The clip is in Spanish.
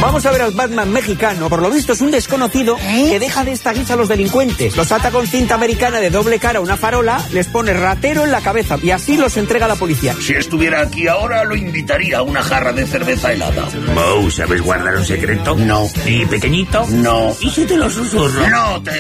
Vamos a ver al Batman mexicano. Por lo visto es un desconocido que deja de esta guisa a los delincuentes. Los ata con cinta americana de doble cara a una farola, les pone ratero en la cabeza y así los entrega a la policía. Si estuviera aquí ahora lo invitaría a una jarra de cerveza helada. Moe, ¿sabes guardar un secreto? No. ¿Y pequeñito? No. ¿Y si te lo susurro? No te